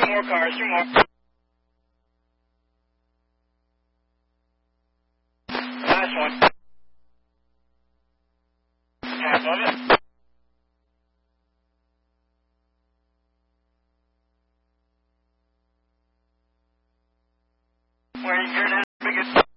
more cars, 2 more. Last one. Half of it. Where you're not biggest.